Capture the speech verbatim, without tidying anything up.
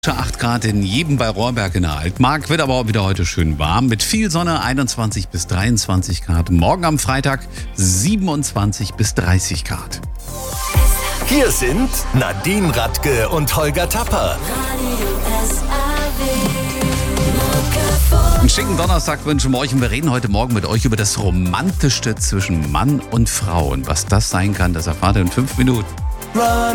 acht Grad in jedem bei Rohrberg in der Altmark, wird aber auch wieder heute schön warm mit viel Sonne, einundzwanzig bis dreiundzwanzig Grad. Morgen am Freitag siebenundzwanzig bis dreißig Grad. Hier sind Nadine Radke und Holger Tapper. Einen schicken Donnerstag wünschen wir euch und wir reden heute Morgen mit euch über das Romantischste zwischen Mann und Frau. Und was das sein kann, das erfahrt ihr in fünf Minuten.